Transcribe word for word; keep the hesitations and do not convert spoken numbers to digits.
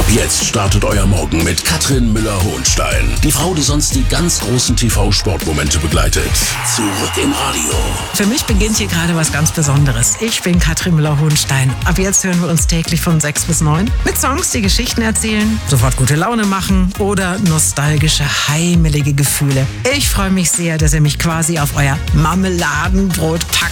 Ab jetzt startet euer Morgen mit Katrin Müller-Hohenstein. Die Frau, die sonst die ganz großen T V-Sportmomente begleitet. Zurück im Radio. Für mich beginnt hier gerade was ganz Besonderes. Ich bin Katrin Müller-Hohenstein. Ab jetzt hören wir uns täglich von sechs bis neun. Mit Songs, die Geschichten erzählen, sofort gute Laune machen oder nostalgische, heimelige Gefühle. Ich freue mich sehr, dass ihr mich quasi auf euer Marmeladenbrot packt.